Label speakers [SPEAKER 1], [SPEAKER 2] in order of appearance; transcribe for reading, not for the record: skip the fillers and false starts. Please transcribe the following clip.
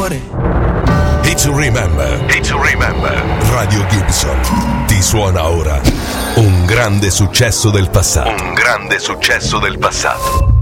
[SPEAKER 1] cuore.
[SPEAKER 2] It's Remember. It's Remember. Radio Gibson ti suona ora un grande successo del passato. Un grande successo del passato.